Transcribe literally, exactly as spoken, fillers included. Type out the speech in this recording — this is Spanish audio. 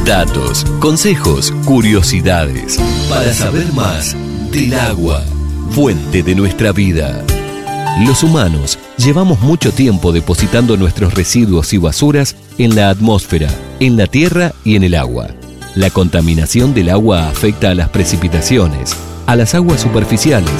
Datos, consejos, curiosidades, para saber más del agua, fuente de nuestra vida. Los humanos llevamos mucho tiempo depositando nuestros residuos y basuras en la atmósfera, en la tierra y en el agua. La contaminación del agua afecta a las precipitaciones, a las aguas superficiales,